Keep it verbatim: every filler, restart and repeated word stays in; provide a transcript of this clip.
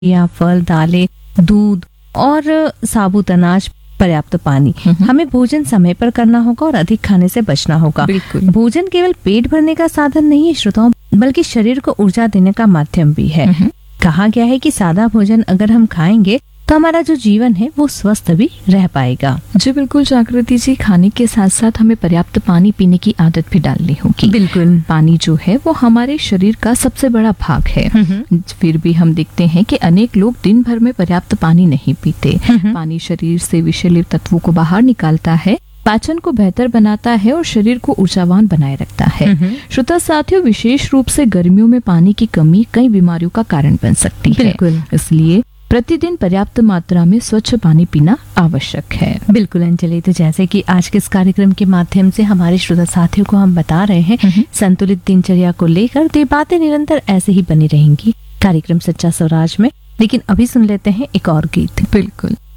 या फल, दालें, दूध और साबुत अनाज, पर्याप्त पानी। हमें भोजन समय पर करना होगा और अधिक खाने से बचना होगा। बिल्कुल। भोजन केवल पेट भरने का साधन नहीं है श्रोताओं, बल्कि शरीर को ऊर्जा देने का माध्यम भी है। कहा गया है कि सादा भोजन अगर हम खाएंगे तो हमारा जो जीवन है वो स्वस्थ भी रह पाएगा। जी बिल्कुल जागृति जी, खाने के साथ साथ हमें पर्याप्त पानी पीने की आदत भी डालनी होगी। बिल्कुल। पानी जो है वो हमारे शरीर का सबसे बड़ा भाग है। फिर भी हम देखते हैं कि अनेक लोग दिन भर में पर्याप्त पानी नहीं पीते। पानी शरीर से विषैले तत्वों को बाहर निकालता है, पाचन को बेहतर बनाता है और शरीर को ऊर्जावान बनाए रखता है। श्रोता साथियों, विशेष रूप से गर्मियों में पानी की कमी कई बीमारियों का कारण बन सकती है। बिल्कुल। इसलिए प्रतिदिन पर्याप्त मात्रा में स्वच्छ पानी पीना आवश्यक है। बिल्कुल अंजलि, तो जैसे कि आज के इस कार्यक्रम के माध्यम से हमारे श्रोता साथियों को हम बता रहे हैं, संतुलित दिनचर्या को लेकर तो ये बातें निरंतर ऐसे ही बनी रहेंगी कार्यक्रम सच्चा स्वराज में। लेकिन अभी सुन लेते हैं एक और गीत। बिल्कुल।